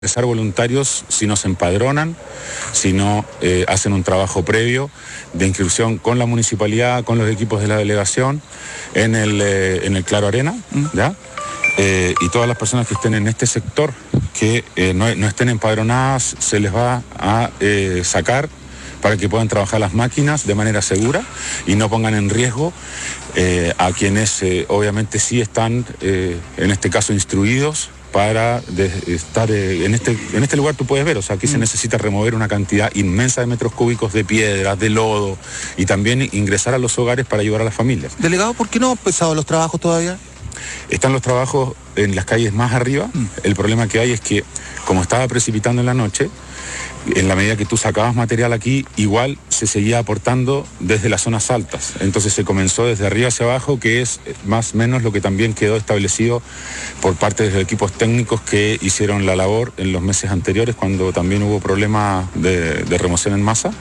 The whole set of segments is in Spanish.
ingresar voluntarios si no se empadronan, si no hacen un trabajo previo de inscripción con la municipalidad, con los equipos de la delegación, en el Claro Arena, ¿ya? Y todas las personas que estén en este sector que no estén empadronadas, se les va a sacar para que puedan trabajar las máquinas de manera segura y no pongan en riesgo a quienes obviamente sí están, en este caso, instruidos para estar en este lugar. Tú puedes ver, o sea, aquí se necesita remover una cantidad inmensa de metros cúbicos de piedras, de lodo, y también ingresar a los hogares para ayudar a las familias. Delegado, ¿por qué no han empezado los trabajos todavía? Están los trabajos en las calles más arriba. El problema que hay es que, como estaba precipitando en la noche, en la medida que tú sacabas material aquí, igual se seguía aportando desde las zonas altas. Entonces se comenzó desde arriba hacia abajo, que es más o menos lo que también quedó establecido por parte de los equipos técnicos que hicieron la labor en los meses anteriores, cuando también hubo problemas de remoción en masa.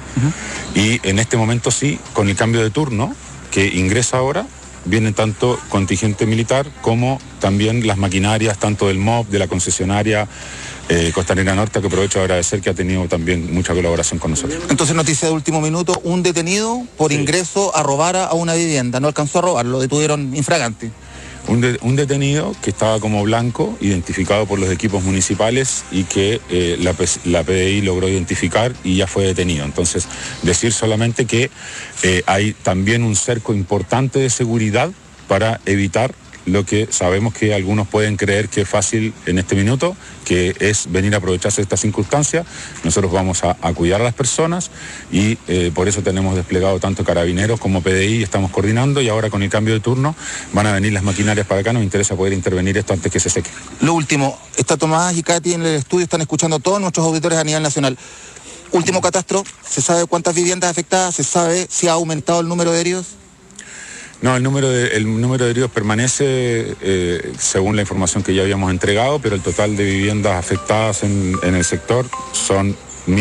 Y en este momento sí, con el cambio de turno que ingresa ahora, viene tanto contingente militar como también las maquinarias, tanto del MOB, de la concesionaria Costanera Norte, que aprovecho de agradecer, que ha tenido también mucha colaboración con nosotros. Entonces, noticia de último minuto, un detenido por ingreso a robar a una vivienda. No alcanzó a robar, lo detuvieron infragante. Un detenido que estaba como blanco, identificado por los equipos municipales, y que la PDI logró identificar y ya fue detenido. Entonces, decir solamente que hay también un cerco importante de seguridad para evitar lo que sabemos que algunos pueden creer que es fácil en este minuto, que es venir a aprovecharse de esta circunstancia. Nosotros vamos a cuidar a las personas y por eso tenemos desplegado tanto carabineros como PDI, estamos coordinando, y ahora con el cambio de turno van a venir las maquinarias para acá. Nos interesa poder intervenir esto antes que se seque. Lo último, está Tomás y Katy en el estudio, están escuchando a todos nuestros auditores a nivel nacional. Último catastro, ¿se sabe cuántas viviendas afectadas? ¿Se sabe si ha aumentado el número de heridos? No, el número de heridos permanece según la información que ya habíamos entregado, pero el total de viviendas afectadas en el sector son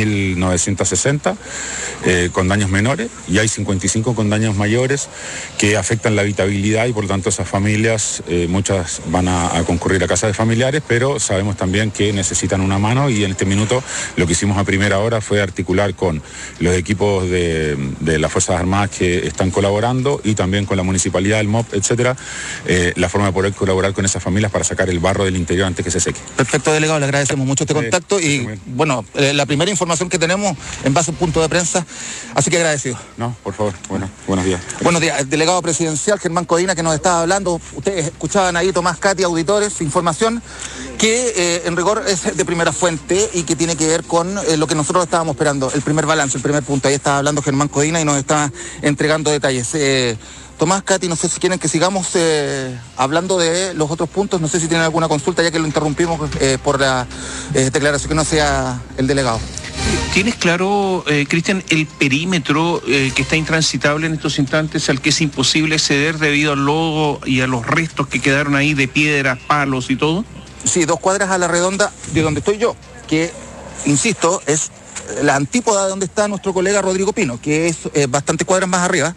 1.960 con daños menores, y hay 55 con daños mayores que afectan la habitabilidad, y por lo tanto esas familias, muchas van a concurrir a casas de familiares, pero sabemos también que necesitan una mano, y en este minuto lo que hicimos a primera hora fue articular con los equipos de las Fuerzas Armadas que están colaborando, y también con la municipalidad, el MOB, etcétera, la forma de poder colaborar con esas familias para sacar el barro del interior antes que se seque. Perfecto, delegado, le agradecemos mucho este contacto, y bueno, la primera información que tenemos en base a un punto de prensa, así que agradecido. No, por favor, buenos días. Buenos días, el delegado presidencial Germán Codina, que nos estaba hablando. Ustedes escuchaban ahí, Tomás, Katy, auditores, información que en rigor es de primera fuente y que tiene que ver con lo que nosotros estábamos esperando, el primer balance, el primer punto. Ahí estaba hablando Germán Codina y nos estaba entregando detalles. Tomás, Katy, no sé si quieren que sigamos hablando de los otros puntos, no sé si tienen alguna consulta, ya que lo interrumpimos por la declaración que no sea el delegado. ¿Tienes claro, Cristian, el perímetro que está intransitable en estos instantes, al que es imposible acceder debido al lodo y a los restos que quedaron ahí de piedras, palos y todo? Sí, 2 cuadras a la redonda de donde estoy yo, que, insisto, es la antípoda de donde está nuestro colega Rodrigo Pino, que es bastantes cuadras más arriba,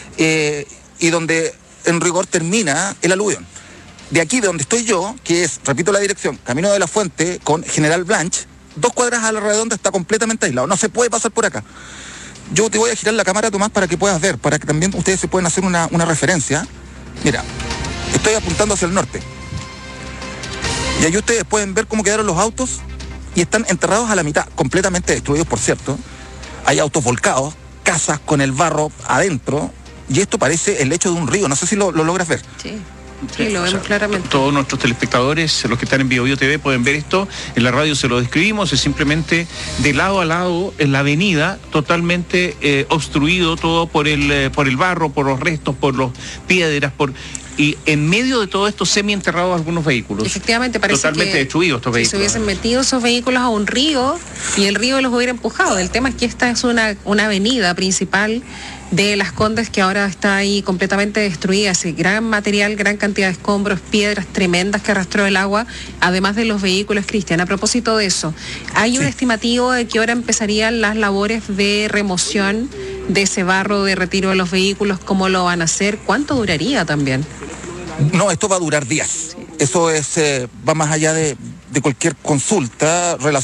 y donde en rigor termina el aluvión. De aquí de donde estoy yo, que es, repito la dirección, Camino de la Fuente con General Blanch, 2 cuadras a la redonda está completamente aislado, no se puede pasar por acá. Yo te voy a girar la cámara, Tomás, para que puedas ver, para que también ustedes se puedan hacer una referencia. Mira, estoy apuntando hacia el norte. Y ahí ustedes pueden ver cómo quedaron los autos, y están enterrados a la mitad, completamente destruidos, por cierto. Hay autos volcados, casas con el barro adentro, y esto parece el lecho de un río, no sé si lo logras ver. Sí, lo vemos claramente. Todos nuestros telespectadores, los que están en BioBio TV, pueden ver esto. En la radio se lo describimos, es simplemente de lado a lado en la avenida, totalmente obstruido todo por el barro, por los restos, por las piedras, y en medio de todo esto semienterrados algunos vehículos. Efectivamente, parece totalmente destruidos estos vehículos. Si se hubiesen metido esos vehículos a un río y el río los hubiera empujado. El tema es que esta es una avenida principal de Las Condes que ahora está ahí completamente destruida. Así, gran material, gran cantidad de escombros, piedras tremendas que arrastró el agua, además de los vehículos, Cristian. A propósito de eso, ¿hay un estimativo de qué hora empezarían las labores de remoción de ese barro, de retiro de los vehículos? ¿Cómo lo van a hacer? ¿Cuánto duraría también? No, esto va a durar días. Eso es va más allá de de cualquier consulta